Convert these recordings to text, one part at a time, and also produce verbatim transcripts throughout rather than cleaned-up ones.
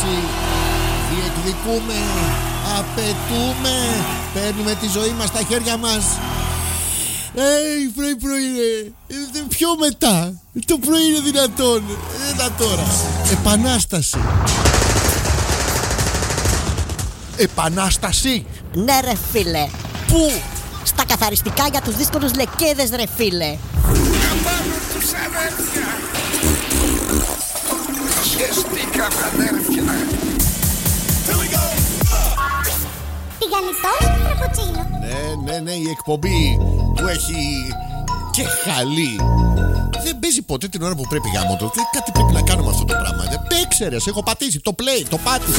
επανάσταση. Διεκδικούμε, απαιτούμε, παίρνουμε τη ζωή μας στα χέρια μας. Ει, πρωί πρωί είναι. Πιο μετά. Το πρωί είναι δυνατόν. Έλα τώρα. Επανάσταση. Επανάσταση. Ναι ρε φίλε. Πού? Στα καθαριστικά για τους δύσκολους λεκέδες ρε φίλε. Καμπάνω τους αδέρφια. Χεστήκαμε αδέρφια. Τηγανιτός φραπουτσίνο. Ναι, ναι, ναι, η εκπομπή που έχει και χαλί. Δεν παίζει ποτέ την ώρα που πρέπει γάμο το. Κάτι πρέπει να κάνουμε αυτό το πράγμα. Δεν παίξε ρε, σε έχω πατήσει. Το play, το πάτησε.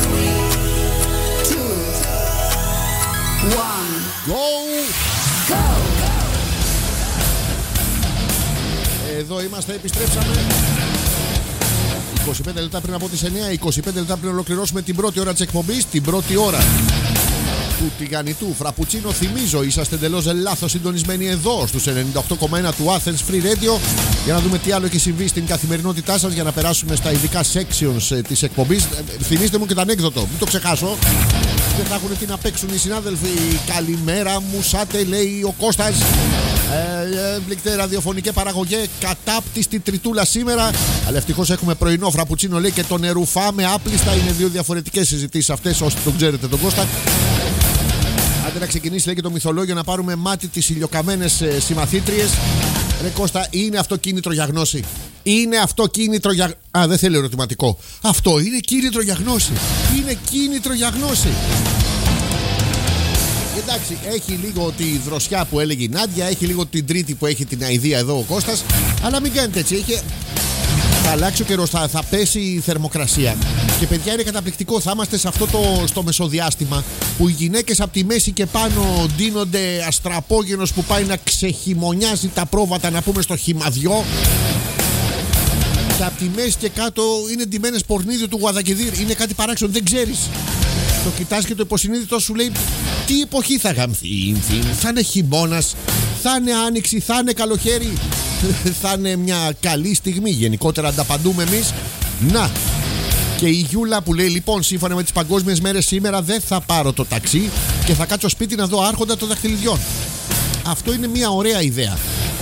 Go. Εδώ είμαστε, επιστρέψαμε. είκοσι πέντε λεπτά πριν από τις εννιά, είκοσι πέντε λεπτά πριν ολοκληρώσουμε την πρώτη ώρα της εκπομπής. Την πρώτη ώρα του τηγανιτού φραπουτσίνο. Θυμίζω, είσαστε εντελώς λάθος συντονισμένοι εδώ στους ενενήντα οκτώ κόμμα ένα του Athens Free Radio, για να δούμε τι άλλο έχει συμβεί στην καθημερινότητά σας, για να περάσουμε στα ειδικά sections της εκπομπής. Θυμίστε μου και το ανέκδοτο, μην το ξεχάσω. Δεν θα έχουν τι να παίξουν οι συνάδελφοι. Καλημέρα μου, σάτε, λέει ο Κώστας. Έμπληκτε ραδιοφωνική παραγωγή, κατάπτυστη τριτούλα σήμερα. Αλλά ευτυχώς έχουμε πρωινό φραπουτσίνο, λέει, και το νερουφάμε άπλιστα. Είναι δύο διαφορετικές συζητήσεις αυτές, όσοι τον ξέρετε τον Κώστα. Άντε να ξεκινήσει, λέει, και το μυθολόγιο, να πάρουμε μάτι τις ηλιοκαμένες ε, συμμαθήτριες. Ρε Κώστα, είναι αυτό κίνητρο για γνώση? Είναι αυτό κίνητρο για... Α, δεν θέλει ερωτηματικό. Αυτό είναι κίνητρο για γνώση. Είναι κίνητρο για γνώση. Εντάξει, έχει λίγο τη δροσιά που έλεγε η Νάντια, έχει λίγο την τρίτη που έχει την αηδία εδώ ο Κώστας. Αλλά μην κάνετε έτσι, έχει... θα αλλάξει ο καιρός, θα, θα πέσει η θερμοκρασία. Και παιδιά, είναι καταπληκτικό. Θα είμαστε σε αυτό το στο μεσοδιάστημα που οι γυναίκες από τη μέση και πάνω ντύνονται αστραπόγενος που πάει να ξεχειμονιάζει τα πρόβατα, να πούμε, στο χυμαδιό. Και από τη μέση και κάτω είναι ντυμένες πορνίδιο του Γουαδακιδίρ. Είναι κάτι παράξενο, δεν ξέρεις. Το κοιτάς και το υποσυνείδητο σου λέει τι εποχή θα γαμθεί. Θα είναι χειμώνας, θα είναι άνοιξη, θα είναι καλοκαίρι, θα είναι μια καλή στιγμή. Γενικότερα ανταπαντούμε εμείς. Να, και η Γιούλα που λέει, λοιπόν, σύμφωνα με τις παγκόσμιες μέρες σήμερα δεν θα πάρω το ταξί και θα κάτσω σπίτι να δω άρχοντα των δαχτυλιδιών. Αυτό είναι μια ωραία ιδέα.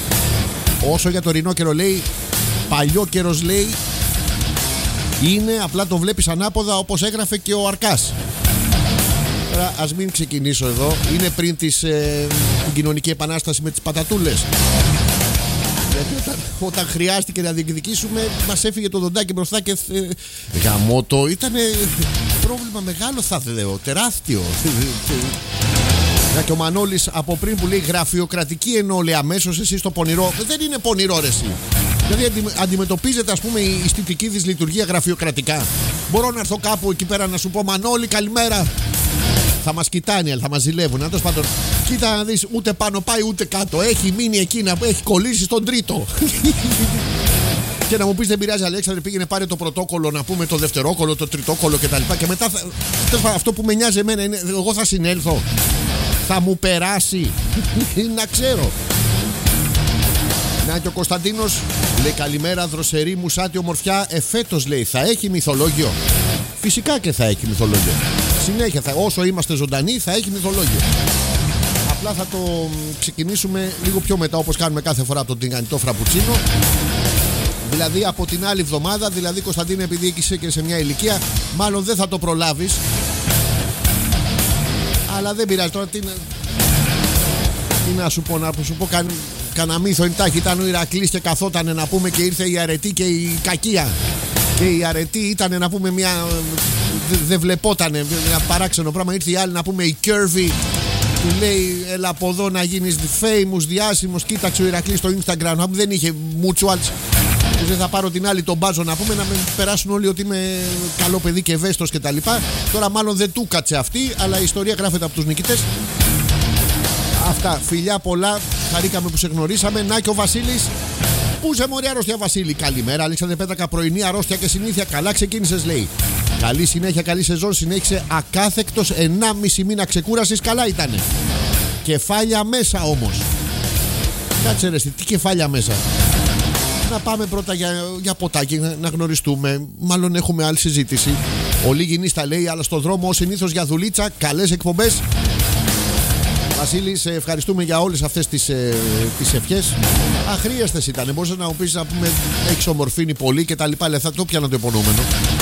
Όσο για το ρινόκερο, λέει, παλιό καιρος, λέει, είναι, απλά το βλέπεις ανάποδα, όπως έγραφε και ο Αρκάς. Τώρα ας μην ξεκινήσω εδώ. Είναι πριν τις, ε, την κοινωνική επανάσταση με τις πατατούλες. Γιατί όταν, όταν χρειάστηκε να διεκδικήσουμε, μας έφυγε το δοντάκι μπροστά και ε, γαμώτο. Ήταν πρόβλημα μεγάλο, θα λέω, τεράστιο. Και ο Μανώλης από πριν που λέει γραφειοκρατική εννοώ, λέει αμέσως εσύ στο πονηρό. Δεν είναι πονηρό ρε εσύ. Δηλαδή αντι, αντιμετωπίζεται, ας πούμε, η αισθητική της λειτουργία γραφειοκρατικά. Μπορώ να έρθω κάπου εκεί πέρα να σου πω Μανώλη καλημέρα. Θα μας κοιτάνε, αλλά θα μας ζηλεύουν. Να το πάντων, κοίτα να δεις, ούτε πάνω πάει ούτε κάτω. Έχει μείνει εκεί να έχει κολλήσει στον τρίτο. Και να μου πεις δεν πειράζει, Αλέξανδρε, πήγαινε πάρε το πρωτόκολλο, να πούμε το δευτερόκολλο, το τριτόκολλο κτλ. Και, και μετά θα, αυτό που με νοιάζει εμένα είναι εγώ θα συνέλθω. Θα μου περάσει. Να ξέρω. Να και ο Κωνσταντίνος λέει καλημέρα, δροσερή μου σάτι ομορφιά. Εφέτος, λέει, θα έχει μυθολόγιο. Φυσικά και θα έχει μυθολόγιο. Συνέχεια, θα, όσο είμαστε ζωντανοί, θα έχει μυθολόγιο. Απλά θα το ξεκινήσουμε λίγο πιο μετά, όπως κάνουμε κάθε φορά από τον τηγανιτό φραπουτσίνο. Δηλαδή από την άλλη εβδομάδα. Δηλαδή, Κωνσταντίνε, επειδή είσαι και σε μια ηλικία, μάλλον δεν θα το προλάβεις. Αλλά δεν πειράζει τώρα. Τι, τι να σου πω, να σου πω καν, κανένα μύθο εντάχει. Ήταν ο Ηρακλής και καθότανε, να πούμε, και ήρθε η αρετή και η κακία. Και η αρετή ήταν, να πούμε, μια. Δεν δε βλεπότανε, ένα παράξενο πράγμα. Ήρθε η άλλη, να πούμε, η Curvy. Του λέει έλα από εδώ να γίνεις famous, διάσημος. Κοίταξε ο Ηρακλής στο Instagram. Δεν είχε mutuals. Δεν θα πάρω την άλλη τον μπάζο, να πούμε, να με περάσουν όλοι ότι είμαι καλό παιδί και ευαίσθητος και τα λοιπά. Τώρα μάλλον δεν του κάτσε αυτή, αλλά η ιστορία γράφεται από τους νικητές. Αυτά, φιλιά πολλά, χαρήκαμε που σε γνωρίσαμε. Να και ο Βασίλης. Πού σε μωρή αρρώστια, Βασίλη? Καλημέρα, Αλέξανδρε Πέτρακα, πρωινή αρρώστια και συνήθεια. Καλά ξεκίνησες, λέει. Καλή συνέχεια, καλή σεζόν. Συνέχισε ακάθεκτος, ενάμιση μήνα ξεκούρασης. Καλά ήτανε. Κεφάλια μέσα όμως. Κάτσε ρε, τι κεφάλια μέσα? Να πάμε πρώτα για, για ποτάκι, να, να γνωριστούμε. Μάλλον έχουμε άλλη συζήτηση. Ο Λιγινής τα λέει, αλλά στο δρόμο ως συνήθως για δουλίτσα. Καλές εκπομπές. Βασίλη, σε ευχαριστούμε για όλες αυτές τις, ε, τις ευχές. Αχρίαστες ήταν. Μπορείς να μου πεις να πούμε έχεις ομορφύνει πολύ και τα λοιπά. Αλλά θα το πιάνω το υπονοούμενο.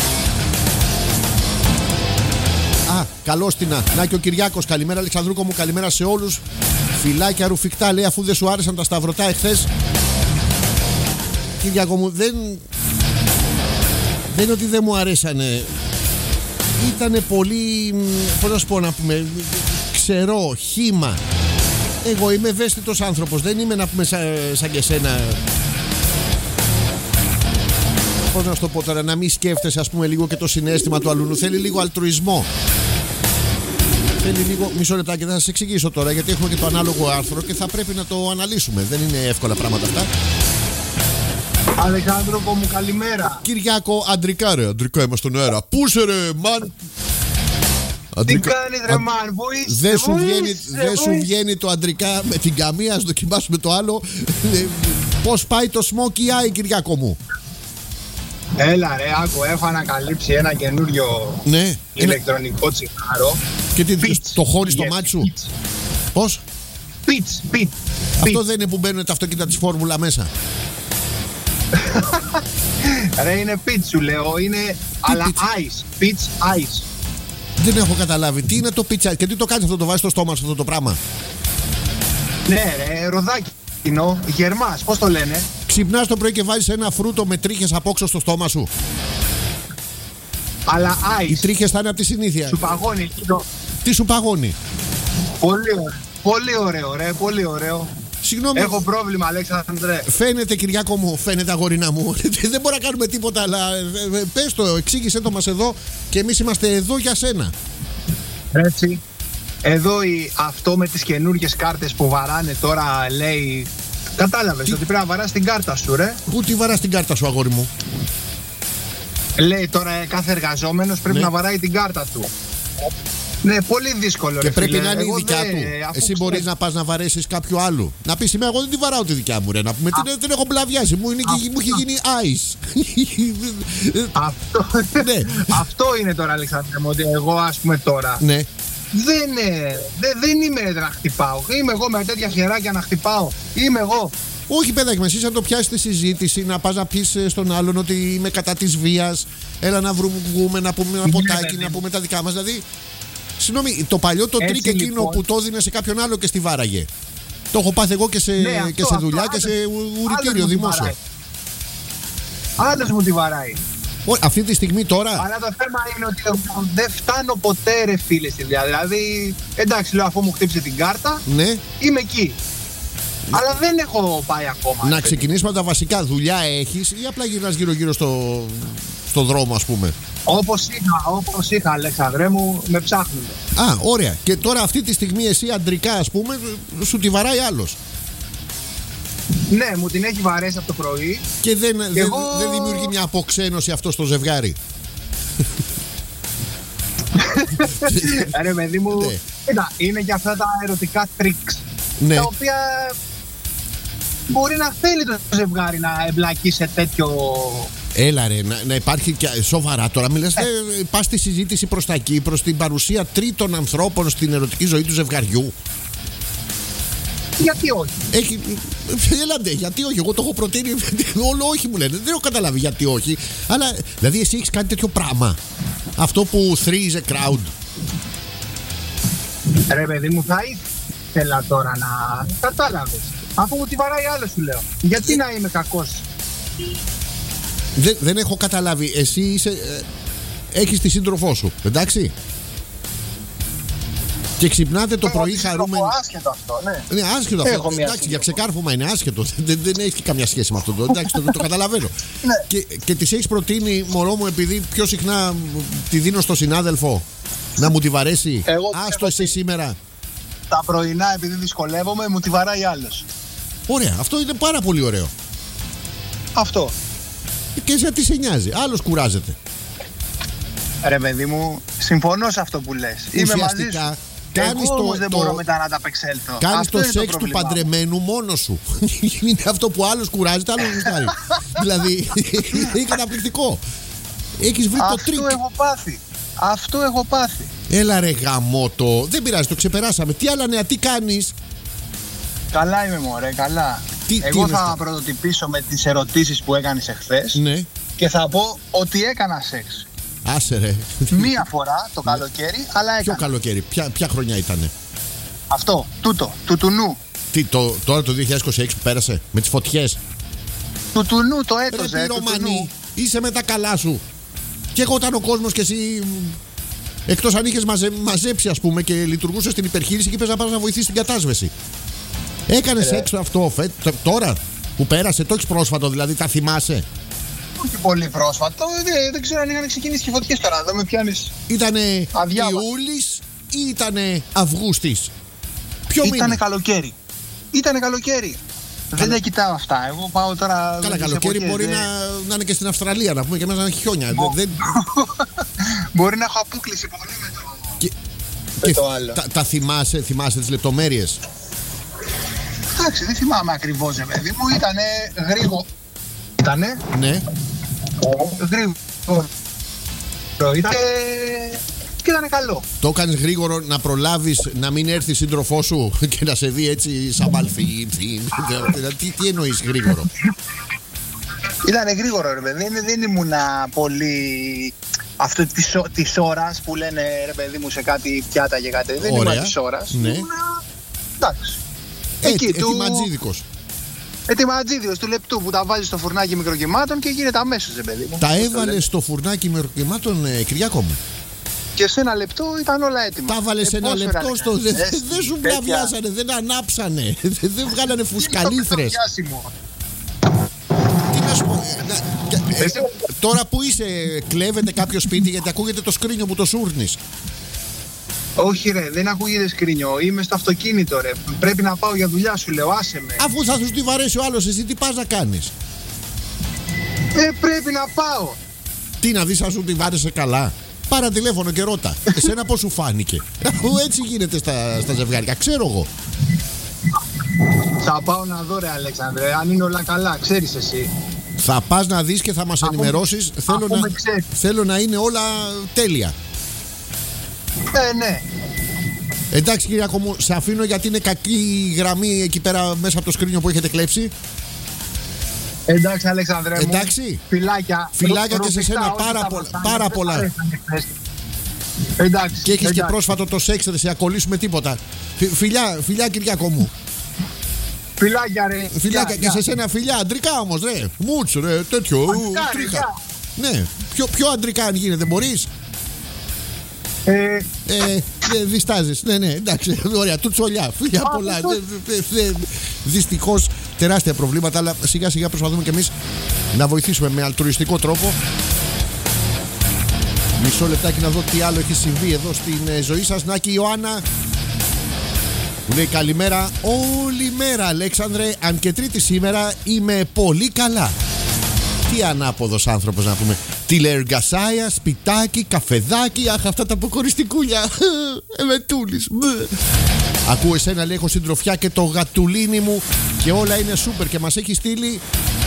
Α, καλώς την. Να και ο Κυριάκος. Καλημέρα, Αλεξανδρούκο μου. Καλημέρα σε όλους. Φιλάκια ρουφικτά, λέει, αφού δεν σου άρεσαν τα σταυρωτά εχθές. Κυριάκο μου, δεν. Δεν είναι ότι δεν μου αρέσανε. Ήτανε πολύ. Πώς να σου πω να πούμε. Ξερό, χύμα. Εγώ είμαι ευαίσθητος άνθρωπος. Δεν είμαι να πούμε σαν, σαν και σένα. Πώς να σου το πω τώρα, να μην σκέφτεσαι ας πούμε λίγο και το συναίσθημα του αλλού. Θέλει λίγο αλτρουισμό. Θέλει λίγο. Μισό λεπτάκι, θα σας εξηγήσω τώρα, γιατί έχουμε και το ανάλογο άρθρο και θα πρέπει να το αναλύσουμε. Δεν είναι εύκολα πράγματα αυτά. Αλεξάνδροπο μου, καλημέρα. Κυριάκο, αντρικά ρε, αντρικά είμαστε στον αέρα. Πού είσαι ρε, μαν. Αντρικα... Τι κάνεις ρε μαν, βοήθησε. Δεν σου, βγαίνει, δε σου βγαίνει το αντρικά με την καμία, ας δοκιμάσουμε το άλλο. Πώς πάει το Smoky Eye, Κυριάκο μου? Έλα ρε, άκου, έχω ανακαλύψει ένα καινούριο ναι, ηλεκτρονικό τσιγάρο. Και τι, το χώνεις στο μάτι σου? Πώς? Πιτς, πιτς. Αυτό δεν είναι που μπαίνουν τα αυτοκίνητα της Φόρμουλα μέσα? Ρε, είναι πιτς σου λέω, είναι αλλά ice, pitch ice. Δεν έχω καταλάβει, τι είναι το pitch ice και τι το κάνεις αυτό, το βάζεις στο στόμα σου αυτό το πράγμα? Ναι ρε, ροδάκι κοινό, γερμάς, πώς το λένε? Ξυπνάς το πρωί και βάζεις ένα φρούτο με τρίχες απόξω στο στόμα σου. Αλλά ice. Οι τρίχες θα είναι από τη συνήθεια. Σου παγώνει. Τι σου παγώνει? Πολύ ωραίο, πολύ ωραίο ρε, πολύ ωραίο. Συγγνώμη. Έχω πρόβλημα, Αλέξανδρε. Φαίνεται, Κυριάκο μου, φαίνεται, αγορίνα μου. Δεν μπορούμε να κάνουμε τίποτα, αλλά πες το, εξήγησέ το μας εδώ και εμείς είμαστε εδώ για σένα. Έτσι. Εδώ η, αυτό με τις καινούργιες κάρτες που βαράνε τώρα λέει. Κατάλαβες τι? Ότι πρέπει να βαράς την κάρτα σου, ρε. Πού τη βαράς την κάρτα σου, αγόρι μου? Λέει τώρα κάθε εργαζόμενος πρέπει ναι. να βαράει την κάρτα του. Ναι, πολύ δύσκολο. Και ρε, πρέπει φίλε. να είναι η εγώ δικιά δε, του. Εσύ μπορείς να πας να βαρέσεις κάποιο άλλο. Να πεις είμαι, εγώ δεν τη βαράω τη δικιά μου, ρε. Να πούμε, την, την έχω μπλαβιάσει. Μου, είναι, μου έχει γίνει ice. Αυτό, ναι. Αυτό είναι τώρα, Αλεξάνδρε, ότι εγώ ας πούμε τώρα. Ναι. Δεν, δε, δεν είμαι να χτυπάω. Είμαι εγώ με τέτοια χεράκια να χτυπάω. Είμαι εγώ. Όχι, παιδάκι μας, εσύ να το πιάσεις τη συζήτηση, να πας να πεις στον άλλον ότι είμαι κατά της βίας. Έλα να βρούμε, να πούμε ένα ποτάκι, να πούμε τα δικά μας. Δηλαδή. Συγγνώμη, το παλιό το τρίκ εκείνο λοιπόν, που το έδινε σε κάποιον άλλο και στη βάραγε. Το έχω πάθει εγώ και σε, ναι, αυτό, και σε δουλειά αυτό, και σε ουρητήριο δημόσιο. Άλλος μου τη βαράει. Ό, αυτή τη στιγμή τώρα. Αλλά το θέμα είναι ότι δεν φτάνω ποτέ ρε φίλε στη δουλειά. Δηλαδή, εντάξει, λέω αφού μου χτύψε την κάρτα, ναι. Είμαι εκεί. Ναι. Αλλά δεν έχω πάει ακόμα. Να ξεκινήσουμε από τα βασικά. Δουλειά έχεις ή απλά γυρνάς γύρω-γύρω στο, στο δρόμο, ας πούμε? Όπως είχα, όπως είχα, Αλέξανδρέ μου, με ψάχνουν. Α, ωραία. Και τώρα αυτή τη στιγμή εσύ αντρικά, ας πούμε, σου τη βαράει άλλος. Ναι, μου την έχει βαρέσει από το πρωί. Και δεν, και δεν, εγώ... δεν δημιουργεί μια αποξένωση αυτό στο ζευγάρι? Ρε παιδί μου, ναι. Κοίτα, είναι και αυτά τα ερωτικά τρίξ, ναι. Τα οποία μπορεί να θέλει το ζευγάρι να εμπλακεί σε τέτοιο. Έλα ρε, να, να υπάρχει και σοβαρά τώρα. Μιλάς, ε. ε, πας στη συζήτηση προς τα εκεί, προς την παρουσία τρίτων ανθρώπων στην ερωτική ζωή του ζευγαριού. Γιατί όχι? Έχει. Έλαντε, γιατί όχι? Εγώ το έχω προτείνει. Όλο όχι μου λένε. Δεν έχω καταλάβει γιατί όχι. Αλλά δηλαδή εσύ έχεις κάνει τέτοιο πράγμα. Αυτό που threes a crowd. Ρε παιδί μου, θα ήθελα τώρα να. Κατάλαβες. Αφού μου τη βαράει άλλο σου λέω. Γιατί να είμαι κακός? Δεν, δεν έχω καταλάβει. Εσύ είσαι. Ε, έχεις τη σύντροφό σου, εντάξει? Και ξυπνάτε το έχω πρωί χαρούμενοι. Είναι άσχετο αυτό, ναι. Είναι άσχετο αυτό. Εντάξει, για ξεκάρφωμα είναι άσχετο. Δεν, δεν έχει καμιά σχέση με αυτό. Το, εντάξει, το, το καταλαβαίνω. Ναι. Και, και τη έχει προτείνει, μωρό μου, επειδή πιο συχνά τη δίνω στο συνάδελφο, να μου τη βαρέσει. Άστο εσύ σήμερα. Τα πρωινά, επειδή δυσκολεύομαι, μου τη βαράει άλλος. Ωραία, αυτό είναι πάρα πολύ ωραίο. Αυτό. Και σε τι σε νοιάζει, άλλος κουράζεται. Ρε παιδί μου, συμφωνώ σε αυτό που λες. Είμαι μαζί σου. Κάνεις Εγώ το, όμως δεν το, μπορώ μετά να τα απεξέλθω. Κάνεις το σεξ το του παντρεμένου μόνος σου. Είναι αυτό που άλλος κουράζεται, άλλος γουστάρει. Δηλαδή, είναι καταπληκτικό. Έχεις βρει αυτό το τρίκ. Αυτό έχω πάθει. Αυτό έχω πάθει. Έλα ρε γαμότο. Δεν πειράζει, το ξεπεράσαμε. Τι άλλα νέα, τι κάνεις? Καλά είμαι μωρέ, καλά. Τι, Εγώ τι θα αυτό? πρωτοτυπήσω με τις ερωτήσεις που έκανες εχθές. Ναι. Και θα πω ότι έκανα σεξ. Άσε ρε. Μία φορά το καλοκαίρι, αλλά έκανα. Ποιο καλοκαίρι, ποια, ποια χρονιά ήτανε? Αυτό, τούτο, τουτουνού. Τι, το, τώρα το δύο χιλιάδες είκοσι έξι που πέρασε, με τις φωτιές. Τουτουνού το Ρε έτος, ε, πυρομανή, τουτουνού. είσαι με τα καλά σου. Και εγώ ήταν ο κόσμος και εσύ. Εκτός αν είχες μαζε, μαζέψει, ας πούμε, και λειτουργούσες στην υπερχείρηση και είπες να πας να βοηθήσεις την κατάσβεση. Έκανες Ε. έξω αυτό, φε, τώρα που πέρασε, το έχεις πρόσφατο, δηλαδή τα θυμάσαι? Όχι πολύ πρόσφατο, δεν, δεν ξέρω αν είχαν ξεκινήσει και φωτιές τώρα. Εδώ με πιάνεις. Ήτανε Αδιάβαστο. Ιούλης ή ήτανε Αυγούστης? Ποιο Ήτανε μήνα? καλοκαίρι. Ήτανε καλοκαίρι. Δεν τα κοιτάω αυτά. Εγώ πάω τώρα. Καλά, στις καλοκαίρι εποχές, μπορεί δεν- να, να είναι και στην Αυστραλία, να πούμε, και μέσα να έχει χιόνια. Μπο- Δεν, Μπορεί να έχω απόκληση πολύ με το. και, Με και το άλλο. τα, τα θυμάσαι, θυμάσαι τις λεπτομέρειες? Εντάξει, δεν θυμάμαι ακριβώς, ρε παιδί μου. Ήτανε γρήγορο. Ήτανε Ναι. γρήγορο. Ήτανε. Και ήταν καλό. Το έκανες γρήγορο να προλάβεις να μην έρθει η σύντροφό σου και να σε δει έτσι σαμπάλφι. τι, τι εννοείς γρήγορο? Ήτανε γρήγορο, ρε παιδί. Δεν, δεν ήμουνα πολύ. Αυτό της, ω- της ώρας που λένε ρε παιδί μου σε κάτι πιάτα και κάτι. Δεν Ωραία. ήμουν της ώρας. Ναι. Ήμουνα. Εντάξει. Ε, Εκεί του. ετοιματζίδικος. Ετοιματζίδιος του λεπτού που τα βάζει στο φουρνάκι μικροκυμάτων και γίνεται αμέσως, ρε παιδί μου. Τα Αυτό έβαλες λένε. στο φουρνάκι με ροκεμάτων, ε, Κυριάκο μου. Και σε ένα λεπτό ήταν όλα έτοιμα. Τα έβαλες Ε, ένα πόσο λεπτό ώρα στο. έκανε, Δεν ζέστη, δεν σου τέτοια. μπλαβιάσανε, δεν ανάψανε. Δεν δεν βγάλανε Τι φουσκαλίθρες. είναι το πιάσιμο. Τι να σου πω. ε, να- και- ε, Εσύ- Τώρα που είσαι, κλέβεται κάποιο σπίτι γιατί ακούγεται το σκρίνιο που το σούρνεις. Όχι ρε, δεν ακούγεται σκρίνιο. Είμαι στο αυτοκίνητο ρε. Πρέπει να πάω για δουλειά σου λέω, άσε με. Αφού θα σου τη βαρέσει ο άλλος, εσύ τι πας να κάνεις? Ε, πρέπει να πάω. Τι να δεις αν σου τη βάρεσε καλά? Πάρε τηλέφωνο και ρώτα. Εσένα πώς σου φάνηκε? Αφού έτσι γίνεται στα, στα ζευγάρια, ξέρω εγώ. Θα πάω να δω ρε Αλέξανδρε, αν είναι όλα καλά, ξέρεις εσύ. Θα πας να δεις και θα μας Αφού- ενημερώσεις. Θέλω αφού να, με ξέρεις. θέλω να είναι όλα τέλεια. Ε, ναι. Εντάξει Κυριακό μου, σε αφήνω γιατί είναι κακή η γραμμή εκεί πέρα μέσα από το σκρίνιο που έχετε κλέψει. Εντάξει Αλέξανδρε μου. Εντάξει. Φιλάκια. Φιλάκια Ρο- και σε ροπιστά, σένα, όχι πάρα τα πολλά, βασάνια, πάρα δεν πολλά. μ' αρέσανε χθες. Εντάξει. Και έχεις και εντάξει. πρόσφατο το σεξ, δεν σε ακολύσουμε τίποτα. Φι- Φιλιά, φιλιά Κυριακό μου. Φιλάκια ρε. Φιλάκια Γεια, και σε γεια. σένα φιλιά, αντρικά όμως ρε. Μούτσο ρε, τέτοιο. Αντρικά, ρε, τρίχα. γεια. Ναι, πιο, πιο αντρικά αν γίνεται, μπορείς. Ε, Ε, ε, διστάζεις. Ναι, ναι, εντάξει. Ωραία, του τσολιά. Φιλιά Α, πολλά. αυτό- Δε- δε- δε- Δυστυχώς τεράστια προβλήματα, αλλά σιγά σιγά προσπαθούμε κι εμείς να βοηθήσουμε με αλτρουιστικό τρόπο. Μισό λεπτάκι να δω τι άλλο έχει συμβεί εδώ στην ε, ζωή σας. Νάκη Ιωάννα μου λέει καλημέρα όλη μέρα Αλέξανδρε, αν και Τρίτη σήμερα είμαι πολύ καλά. Τι ανάποδος άνθρωπος να πούμε. Τηλεεργασάια, σπιτάκι, καφεδάκι. Αχ, αυτά τα αποκοριστικούλια. Εμετούλης. Ακούω εσένα, λέει, έχω συντροφιά και το γατουλίνι μου και όλα είναι σούπερ. Και μας έχει στείλει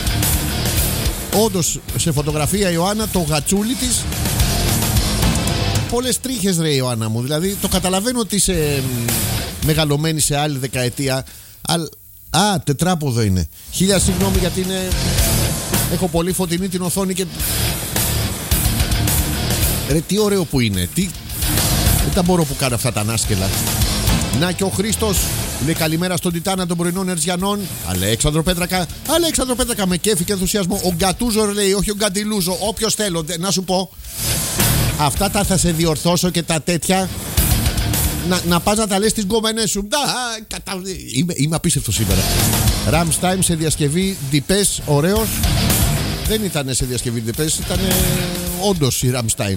όντως σε φωτογραφία η Ιωάννα το γατσούλι της. Πολλές τρίχες ρε Ιωάννα μου. Δηλαδή το καταλαβαίνω ότι είσαι μ, μεγαλωμένη σε άλλη δεκαετία. Αλλά... Α, τετράποδο είναι. Χίλια συγγνώμη γιατί είναι... Έχω πολύ φωτεινή την οθόνη και... Ρε τι ωραίο που είναι. Τι... Δεν τα μπορώ που κάνω αυτά τα ανάσκελα. Να και ο Χρήστος λέει καλημέρα στον Τιτάνα των πρωινών Ερζιανών. Αλέξανδρο Πέτρακα. Αλέξανδρο Πέτρακα με κέφι και ενθουσιασμό. Ο Γκατούζο λέει, όχι ο Γκαντιλούζο. Όποιος θέλω. Να σου πω. Αυτά τα θα σε διορθώσω και τα τέτοια. Να, να πας να τα λες στις γκόμενες σου. Να, κατα... είμαι, είμαι απίστευτο σήμερα. Ραμστάιμ σε διασκευή Ντιπές, ωραίος. Δεν ήταν σε διασκευή Ντιπές, ήταν όντως η Ραμστάιμ.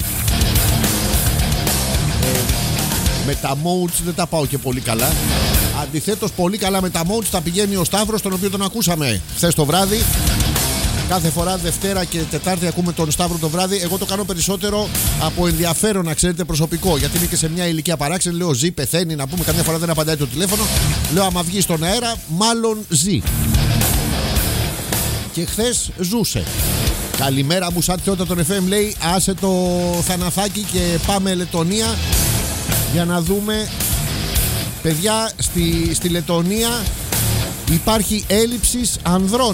Ε, με τα modes δεν τα πάω και πολύ καλά. Αντιθέτως πολύ καλά με τα modes θα πηγαίνει ο Σταύρος, τον οποίο τον ακούσαμε χθες το βράδυ. Κάθε φορά Δευτέρα και Τετάρτη ακούμε τον Σταύρο το βράδυ. Εγώ το κάνω περισσότερο από ενδιαφέρον, να ξέρετε, προσωπικό. Γιατί είναι και σε μια ηλικία παράξενη. Λέω ζει, πεθαίνει, να πούμε. Καμιά φορά δεν απαντάει το τηλέφωνο. Λέω άμα βγει στον αέρα, μάλλον ζει. Και χθες ζούσε. Καλημέρα μου, σαν θεότητα των εφ εμ, λέει. Άσε το Θαναθάκι και πάμε Λετωνία για να δούμε. Παιδιά, στη, στη Λετωνία υπάρχει έλλειψη ανδρών.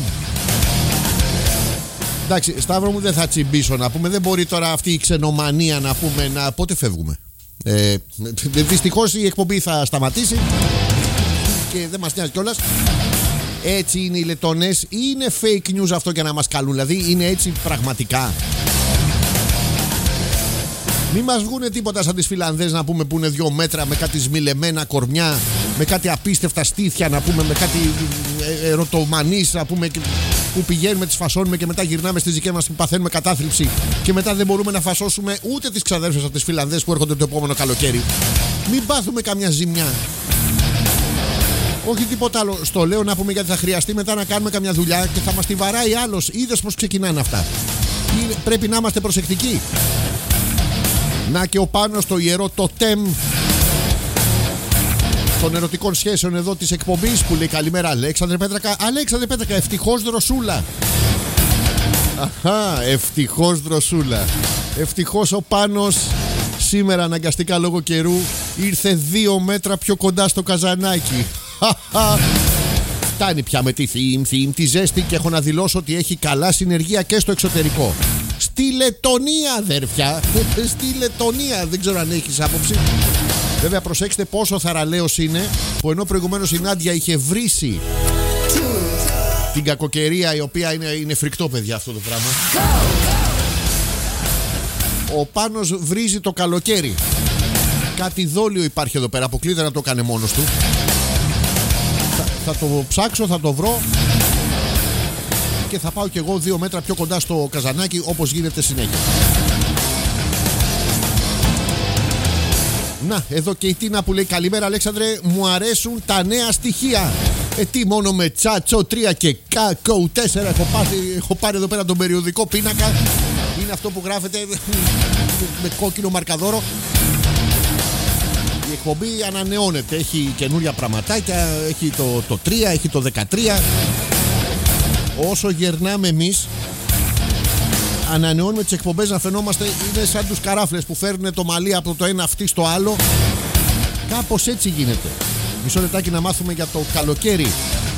Εντάξει, Σταύρο μου, δεν θα τσιμπήσω να πούμε. Δεν μπορεί τώρα αυτή η ξενομανία να πούμε να... Πότε φεύγουμε? Ε, δυστυχώς η εκπομπή θα σταματήσει και δεν μας νοιάζει κιόλας. Έτσι είναι οι Λετωνές ή είναι fake news αυτό για να μας καλούν? Δηλαδή είναι έτσι πραγματικά? Μην μας βγούνε τίποτα σαν τις Φιλανδές να πούμε, που είναι δύο μέτρα με κάτι σμιλεμένα κορμιά, με κάτι απίστευτα στήθια να πούμε, με κάτι ερωτομανείς να πούμε, που πηγαίνουμε, τις φασώνουμε και μετά γυρνάμε στις δικές μας και παθαίνουμε κατάθλιψη και μετά δεν μπορούμε να φασώσουμε ούτε τις ξαδέρφες από τις Φιλανδές που έρχονται το επόμενο καλοκαίρι. Μην πάθουμε καμιά ζημιά. Όχι τίποτα άλλο. Στο λέω να πούμε γιατί θα χρειαστεί μετά να κάνουμε καμιά δουλειά και θα μας τη βαράει άλλος. Είδες πως ξεκινάνε αυτά? Είναι, πρέπει να είμαστε προσεκτικοί. Να και ο Πάνος στο ιερό τοτέμ των ερωτικών σχέσεων εδώ της εκπομπής που λέει καλημέρα Αλέξανδρε Πέτρακα. Αλέξανδρε Πέτρακα, ευτυχώς δροσούλα. Αχα, ευτυχώς δροσούλα. Ευτυχώς ο Πάνος σήμερα αναγκαστικά λόγω καιρού ήρθε δύο μέτρα πιο κοντά στο καζανάκι. Φτάνει πια με τη θύμ, θύμ, τη ζέστη και έχω να δηλώσω ότι έχει καλά συνεργεία και στο εξωτερικό. Στη Λετωνία, αδέρφια. Στη Λετωνία, δεν ξέρω αν έχεις άποψη. Βέβαια, προσέξτε πόσο θαραλέος είναι που ενώ προηγουμένως η Νάντια είχε βρήσει την κακοκαιρία, η οποία είναι, είναι φρικτό, παιδιά, αυτό το πράγμα. Ο Πάνος βρίζει το καλοκαίρι. Κάτι δόλιο υπάρχει εδώ πέρα. Αποκλείται να το κάνει μόνος του. Θα, θα το ψάξω, θα το βρω και θα πάω κι εγώ δύο μέτρα πιο κοντά στο καζανάκι, όπως γίνεται συνέχεια. Να, εδώ και η Τίνα που λέει καλημέρα Αλέξανδρε, μου αρέσουν τα νέα στοιχεία. Ε, τι μόνο με τσάτσο τρία και κακό τέσσερα έχω, πάθει, έχω πάρει εδώ πέρα τον περιοδικό πίνακα. Είναι αυτό που γράφεται με κόκκινο μαρκαδόρο. Η εκπομπή ανανεώνεται, έχει καινούρια πραγματάκια, έχει το, το τρία, έχει το δεκατρία. Όσο γερνάμε εμείς, ανανεώνουμε τις εκπομπές να φαινόμαστε, είναι σαν τους καράφλες που φέρνουν το μαλλί από το ένα αυτή στο άλλο. Κάπως έτσι γίνεται. Μισό λεπτάκι να μάθουμε για το καλοκαίρι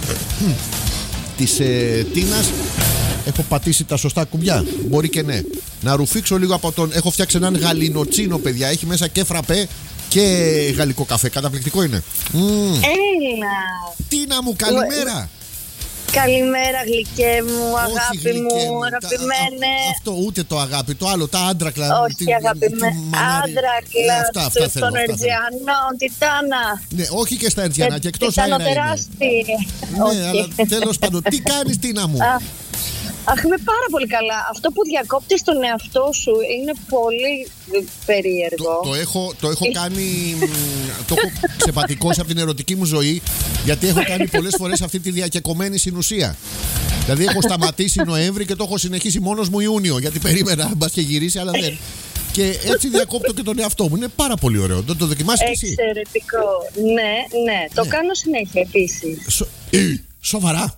της ε, Τίνας. Έχω πατήσει τα σωστά κουμπιά? Μπορεί και ναι. Να ρουφήξω λίγο από τον... Έχω φτιάξει έναν γαλινοτσίνο, παιδιά. Έχει μέσα και φραπέ και γαλλικό καφέ. Καταπληκτικό είναι. Mm. Έλα. Τίνα μου, καλημέρα. Καλημέρα γλυκέ μου, αγάπη γλυκέ μου, μου, αγαπημένε. Α, αυτό ούτε το αγάπη, το άλλο, τα άντρακλα. Όχι αγαπημένε, άντρακλα των Ερτζιανών, Τιτάνα. Ναι, όχι και στα Ερτζιανά, και εκτός αέρα είναι. Ναι, αλλά τέλος πάντων, τι κάνεις Τίνα μου? Αχ, είμαι πάρα πολύ καλά. Αυτό που διακόπτεις τον εαυτό σου είναι πολύ περίεργο. Το, το, έχω, το έχω κάνει. Το έχω ξεπατικώσει από την ερωτική μου ζωή, γιατί έχω κάνει πολλές φορές αυτή τη διακεκομένη συνουσία. Δηλαδή έχω σταματήσει Νοέμβρη και το έχω συνεχίσει μόνος μου Ιούνιο, γιατί περίμενα μπας και γυρίσει, αλλά δεν. Και έτσι διακόπτω και τον εαυτό μου. Είναι πάρα πολύ ωραίο. Το, το δοκιμάσεις και εσύ? Εξαιρετικό. Ναι, ναι. Το ναι. κάνω συνέχεια επίσης. Σο... Ε, σοβαρά?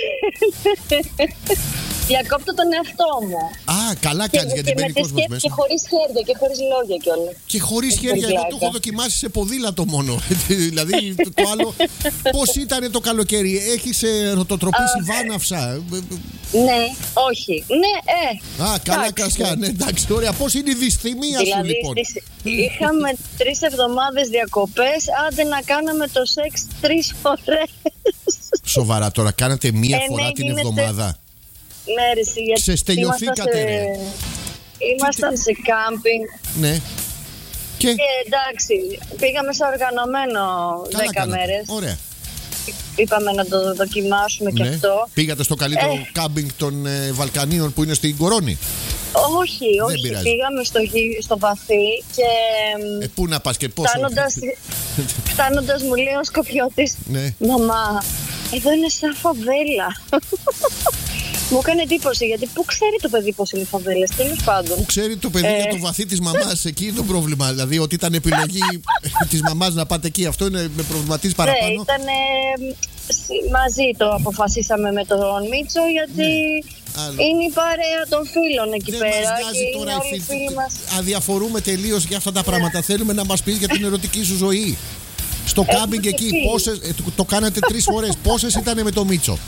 Διακόπτω τον εαυτό μου. Α, καλά κάνεις, γιατί μπαίνει κόσμος μέσα. Και χωρίς χέρια και χωρίς λόγια κιόλας. Και χωρίς χέρια, εγώ το έχω δοκιμάσει σε ποδήλατο μόνο. Δηλαδή το άλλο. Πώς ήταν το καλοκαίρι, έχεις ρωτοτροπήσει βάναυσα? Ναι, όχι. Ναι, ε. Α, καλά κρασιά, ναι, εντάξει, ωραία. Πώς είναι η δυσθυμία σου λοιπόν? Είχαμε τρεις εβδομάδες διακοπές, άντε να κάναμε το σεξ τρεις φορές. Σοβαρά τώρα, κάνατε μία φορά την εβδομάδα? Ναι, ρε, γιατί ξεστελειωθήκατε, ρε. Ήμασταν σε κάμπινγκ. Ναι. Και, και εντάξει, πήγαμε σε οργανωμένο δέκα μέρες. Ωραία. Είπαμε να το δοκιμάσουμε, ναι, και αυτό. Πήγατε στο καλύτερο ε. κάμπινγκ των ε, Βαλκανίων που είναι στην Κορώνη? Όχι, όχι. Πήγαμε στο, στο βαθύ και. Ε, πού να πας και πόσο? Φτάνοντας, φτάνοντας μου λέει ο Σκοπιώτης, ναι, μαμά, εδώ είναι σαν φαβέλα. Μου έκανε εντύπωση, γιατί πού ξέρει το παιδί πώς είναι οι φαβέλες, τέλος πάντων. Πού ξέρει το παιδί ε... για το βαθύ της μαμάς, εκεί είναι το πρόβλημα. Δηλαδή ότι ήταν επιλογή της μαμάς να πάτε εκεί, αυτό είναι, με προβληματίζει παραπάνω. Ναι, ήταν μαζί το αποφασίσαμε με τον Μίτσο, γιατί άλλο. Είναι η παρέα των φίλων εκεί δεν πέρα. Μας νοιάζει και τώρα είναι όλοι οι φίλοι μας. Αδιαφορούμε τελείως για αυτά τα πράγματα. Θέλουμε να μας πεις για την ερωτική σου ζωή. Στο κάμπινγκ εκεί, πόσες, ε, το κάνατε τρεις φορές. Πόσες ήταν με το Μίτσο?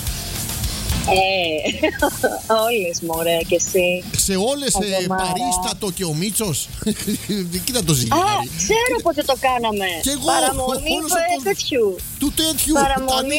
Ε, όλες μωρέ και εσύ. Σε όλες ε, παρίστατο και ο Μίτσος. Κοίτα το ζυγάρι. Α, ξέρω πότε το κάναμε. Και εγώ, παραμονή όλος του τέτοιου. Του τέτοιου, Παραμονή.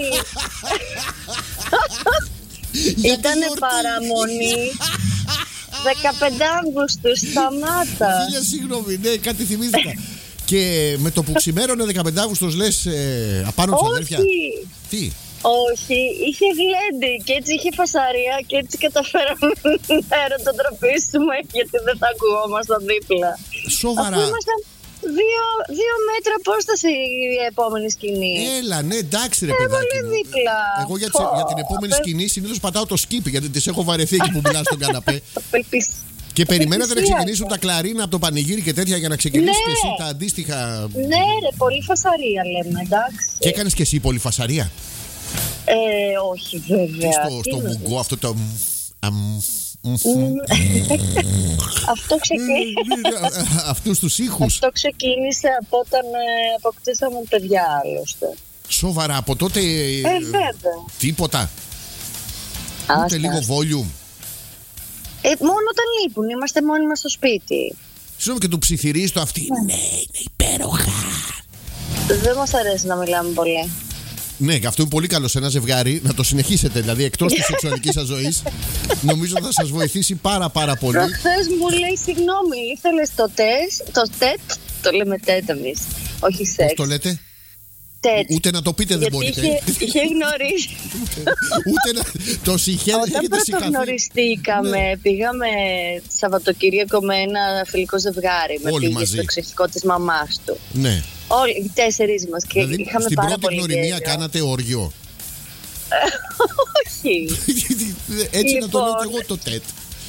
Ήτανε παραμονή δεκαπέντε Αυγούστου, σταμάτα. Χίλια συγγνώμη, ναι, κάτι θυμήθηκα. Και με το που ξημέρωνε δεκαπέντε Αυγούστους λες ε, απάνω τους αδέρφια. Τι? Όχι, είχε γλέντι και έτσι είχε φασαρία και έτσι καταφέραμε να ερωτοτροπήσουμε γιατί δεν θα ακουγόμασταν δίπλα. Σοβαρά. Αφού ήμασταν δύο, δύο μέτρα απόσταση η επόμενη σκηνή. Έλα, ναι, εντάξει ρε ε, παιδάκι. Πολύ δίπλα. Εγώ για, τις, για την επόμενη σκηνή συνήθως πατάω το skip γιατί τις έχω βαρεθεί εκεί που μιλάς στον καναπέ. Και περιμένατε να ξεκινήσουν τα κλαρίνα από το πανηγύρι και τέτοια για να ξεκινήσεις ναι. και εσύ τα αντίστοιχα. Ναι, ρε, πολύ φασαρία λέμε, εντάξει. Και έκανες και εσύ πολύ φασαρία? Ε, όχι, βέβαια. Και στο, στο μουγκό αυτό το. Αυτό ξεκίνησε. Αυτούς τους ήχους. Αυτό ξεκίνησε από όταν ε, αποκτήσαμε παιδιά, άλλωστε. Σοβαρά, από τότε. Ε, βέβαια. Τίποτα. Άστα. Ούτε λίγο volume. Ε, μόνο όταν λείπουν, είμαστε μόνοι μας στο σπίτι. Συγγνώμη, και του ψιθυρίζει το αυτή. Ναι, είναι υπέροχα. Δεν μας αρέσει να μιλάμε πολύ. Ναι, και αυτό είναι πολύ καλό σε ένα ζευγάρι να το συνεχίσετε. Δηλαδή, εκτός της σεξουαλικής σας ζωής, νομίζω θα σας βοηθήσει πάρα πάρα πολύ. Προχθές μου λέει, συγγνώμη, ήθελες το τεστ, το τετ, το λέμε τετ εμείς, όχι σεξ. Πώς το λέτε? Τετ. Ούτε να το πείτε δεν γιατί μπορείτε. Είχε, είχε γνωρίσει. Ούτε να το συγχαίρετε. Όταν πρωτογνωριστήκαμε, ναι. πήγαμε Σαββατοκύριακο με ένα φιλικό ζευγάρι. Με όλοι πήγε μαζί. στο εξοχικό της μαμάς του. Ναι. Όλοι οι τέσσερις μας. Και δηλαδή, είχαμε στην πάρα πρώτη πολύ γνωριμία γέλιο. κάνατε όργιο? Όχι. Έτσι λοιπόν, να το λέω και εγώ το τετ.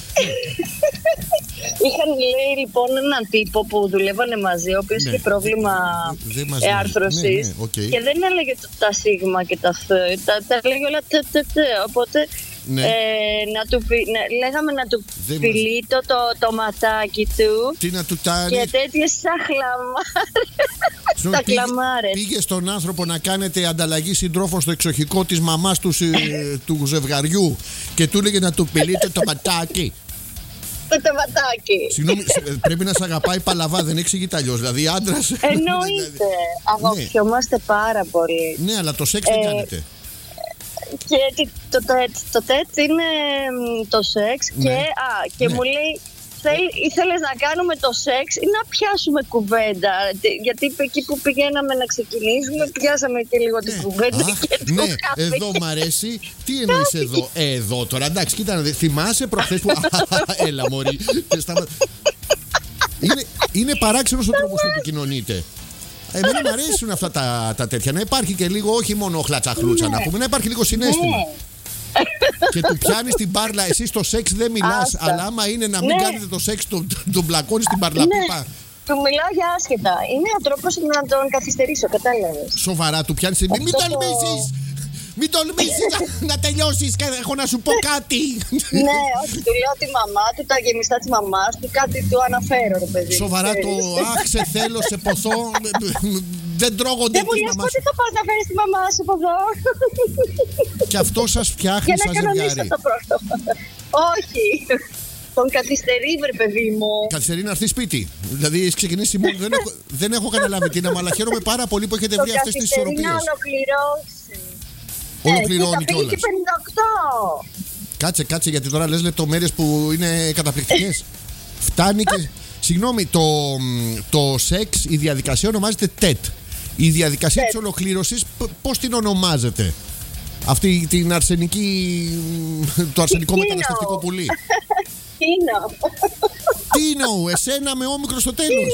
Είχαν λέει λοιπόν έναν τύπο που δουλεύανε μαζί, ο οποίος ναι. είχε πρόβλημα ε, άρθρωσης, ναι, ναι, okay. και δεν έλεγε το, τα σίγμα και τα θ, τα, τα έλεγε όλα τε, τε, τε, οπότε ναι. ε, να του, ναι, λέγαμε να του φιλεί το, το, το ματάκι του. Τι να του τάνει. Και τέτοιες σαν χλαμάρες. Τα κλαμάρες. Πήγε στον άνθρωπο να κάνετε ανταλλαγή συντρόφων στο εξοχικό της μαμάς του, του ζευγαριού και του έλεγε να του πηλείτε το ματάκι. Το τοματάκι. Συγγνώμη, πρέπει να σε αγαπάει παλαβά, δεν εξηγείται αλλιώς. Δηλαδή άντρας. Εννοείται. Αγαπιόμαστε πάρα πολύ. Ναι, αλλά το σεξ δεν κάνετε. Και το τέτ, το τέτ είναι το σεξ και, ναι. α, και ναι. μου λέει ήθελες να κάνουμε το σεξ ή να πιάσουμε κουβέντα? Γιατί εκεί που πηγαίναμε να ξεκινήσουμε πιάσαμε και λίγο ναι. την κουβέντα. Αχ, και ναι, εδώ μ' αρέσει. Τι εννοείς εδώ? Ε, εδώ τώρα, εντάξει, κοίτα να δεις. Θυμάσαι προχθές που... Έλα μωρή. είναι, είναι παράξενος ο τρόπος που επικοινωνείτε. Εμένα μου αρέσουν αυτά τα, τα τέτοια. Να υπάρχει και λίγο, όχι μόνο χλατσαχλούτσα, ναι. να πούμε, να υπάρχει λίγο συναίσθημα. Ναι. Και του πιάνεις την μπάρλα. Εσύ στο σεξ δεν μιλάς, αλλά άμα είναι να μην ναι. κάνετε το σεξ, τον, τον πλακώνεις στην μπαρλαπίπα. Ναι. Του μιλάω για άσχετα. Είναι ο τρόπος να τον καθυστερήσω, κατάλαβες. Σοβαρά, του πιάνεις την. Μην τολμήσεις! Μην τολμήσεις να, να τελειώσεις και έχω να σου πω κάτι. Ναι, όχι, του λέω τη μαμά του, τα γεμιστά της μαμάς του, κάτι του αναφέρω, ρε παιδί. Σοβαρά το αχ, σε θέλω, σε ποθώ. Δεν τρώγονται τις μαμάς. Δεν μου λες πότε θα πας να φέρεις τη μαμά σου από εδώ. Και αυτό σας φτιάχνει σαν ζευγάρι. Για να κανονίσω το πρώτο. Όχι. Τον καθυστερεί, βρε παιδί μου. Καθυστερεί να έρθει σπίτι. Δηλαδή έχει ξεκινήσει μόνο. δεν, έχω, δεν έχω καταλάβει τι να μου, αλλά χαίρομαι πάρα πολύ που έχετε βρει αυτές τις ισορροπίες. Να ολοκληρώσει. Ολοκληρώνει κιόλας. Και πενήντα οκτώ. Κάτσε, κάτσε, γιατί τώρα λες λεπτομέρειες που είναι καταπληκτικές. Φτάνει και. Συγγνώμη, το, το σεξ, η διαδικασία ονομάζεται τετ. Η διαδικασία της ολοκλήρωσης, πώς την ονομάζετε? Αυτή την αρσενική. Το αρσενικό μεταναστευτικό πουλί. Τίνο. Τίνο, εσένα με όμικρο στο τέλος.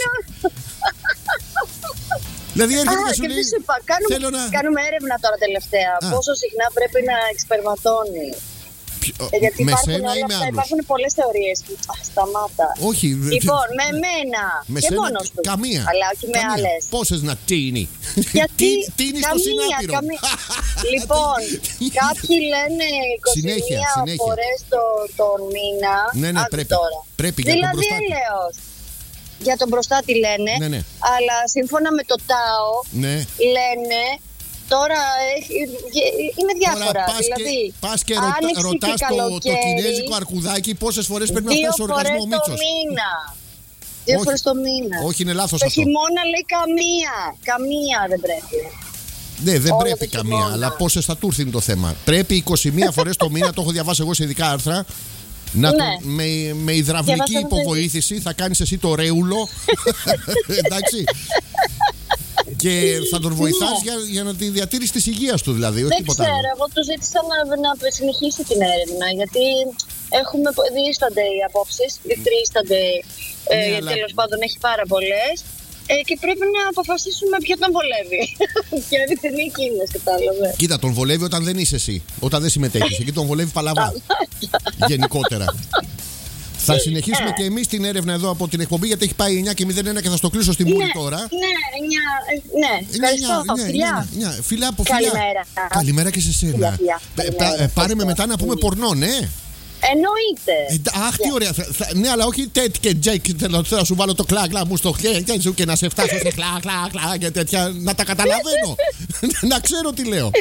Δηλαδή έρχεται και σου λέει. Κάνουμε, να... κάνουμε έρευνα τώρα τελευταία. Α. Πόσο συχνά πρέπει να εξπερματώνει. Ε, γιατί με υπάρχουν, σένα ή με άλλους? Υπάρχουν πολλές θεωρίες. Σταμάτα. Όχι. Λοιπόν, με μένα. Με και σένα, μόνος του. καμία. Αλλά όχι με καμία. άλλες. Πόσες να τίνει? Γιατί τίνει στο καμία, συνάπειρο. καμία. Λοιπόν, κάποιοι λένε είκοσι μία συνέχεια, συνέχεια. φορές το, τον μήνα. Ναι, ναι, Άκου πρέπει. Τώρα. Πρέπει για δηλαδή τον προστάτη. έλεος. Για τον προστάτη λένε, ναι, ναι. αλλά σύμφωνα με το ΤΑΟ ναι. λένε τώρα έχει, είναι διάφορα. Τώρα πας δηλαδή, και, πας και ρωτα, ρωτάς το, το κινέζικο αρκουδάκι πόσες φορές πρέπει να φτάσει οργασμό ο Μίτσος. Δύο φορές το μήνα. Δύο όχι, φορές το μήνα. Όχι, είναι λάθος το αυτό. Το χειμώνα λέει καμία. Καμία δεν πρέπει. Ναι, δεν όλο πρέπει καμία, αλλά πόσες θα του έρθει είναι το θέμα. Πρέπει είκοσι μία φορές το μήνα, το έχω διαβάσει εγώ σε ειδικά άρθρα. Να ναι. το, με, με υδραυλική υποβοήθηση θα κάνεις εσύ το ρέουλο. Εντάξει. Και θα τον βοηθάς για, για να τη διατήρηση της υγείας του, δηλαδή. Δεν ξέρω, άλλο. Εγώ του ζήτησα να, να συνεχίσει την έρευνα, γιατί έχουμε διήστανται οι απόψεις, δικτρίστανται, ναι, ε, αλλά... τέλος πάντων έχει πάρα πολλές. Ε, και πρέπει να αποφασίσουμε ποιο τον βολεύει. Ποια είναι εκείνες, κατάλαβε. Κοίτα, τον βολεύει όταν δεν είσαι εσύ. Όταν δεν συμμετέχεις. Εκεί τον βολεύει παλαβά. Γενικότερα. Θα συνεχίσουμε και εμείς την έρευνα εδώ από την εκπομπή, γιατί έχει πάει εννιά και μηδέν ένα και θα στο κλείσω στη μούρη τώρα. Ναι, εννιά, ναι. Ευχαριστώ, φιλιά. Φιλιά από φιλιά. Καλημέρα. Καλημέρα και σε σένα. Πάρε με μετά να πούμε πορνό, ναι. Εννοείται. Ε, αχ, τι ωραία. Θα, θα, ναι, αλλά όχι τέτοια και Τζέικ. Θέλω να σου βάλω το κλάγκλα μου στο χέρι σου και να σε φτάσω σε κλά, κλά, κλά και τέτοια. Να τα καταλαβαίνω. Να ξέρω τι λέω.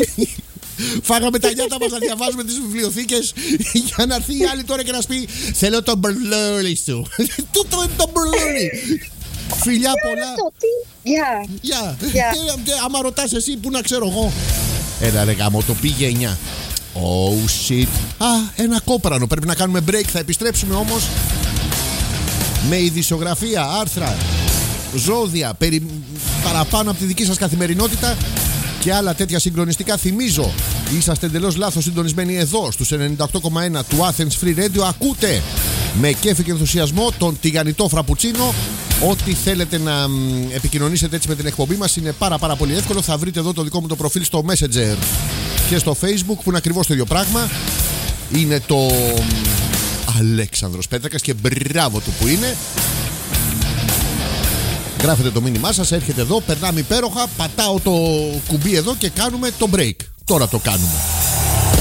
Φάγαμε τα νιάτα μας να διαβάζουμε τις βιβλιοθήκες για να έρθει η άλλη τώρα και να σου πει θέλω το μπλουρι σου. Τούτο είναι το μπλουρι. Φιλιά πολλά. Γεια. Γεια. Άμα ρωτάς εσύ που να ξέρω εγώ. Έλα ρε γάμο, το πήγε εννιά. Oh shit. Α, ένα κόπρανο. Πρέπει να κάνουμε break. Θα επιστρέψουμε όμως με ειδησιογραφία, άρθρα, ζώδια, περι... παραπάνω από τη δική σας καθημερινότητα και άλλα τέτοια συγκλονιστικά. Θυμίζω, είσαστε εντελώς λάθος συντονισμένοι εδώ στους ενενήντα οκτώ κόμμα ένα του Athens Free Radio. Ακούτε με κέφι και ενθουσιασμό τον τηγανιτό φραπουτσίνο. Ό,τι θέλετε να επικοινωνήσετε έτσι με την εκπομπή μας είναι πάρα πάρα πολύ εύκολο. Θα βρείτε εδώ το δικό μου το προφίλ στο Messenger και στο Facebook που είναι ακριβώς το ίδιο πράγμα. Είναι το Αλέξανδρος Πέτρακας και μπράβο του που είναι. Γράφετε το μήνυμά σας, έρχεται εδώ, περνάμε υπέροχα, πατάω το κουμπί εδώ και κάνουμε το break. Τώρα το κάνουμε.